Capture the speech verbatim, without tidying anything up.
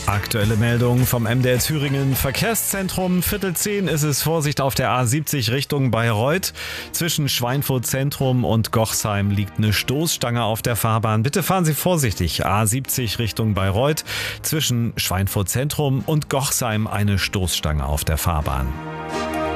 Aktuelle Meldung vom M D R Thüringen Verkehrszentrum. Viertel zehn ist es. Vorsicht auf der A siebzig Richtung Bayreuth. Zwischen Schweinfurt Zentrum und Gochsheim liegt eine Stoßstange auf der Fahrbahn. Bitte fahren Sie vorsichtig. A siebzig Richtung Bayreuth. Zwischen Schweinfurt Zentrum und Gochsheim eine Stoßstange auf der Fahrbahn.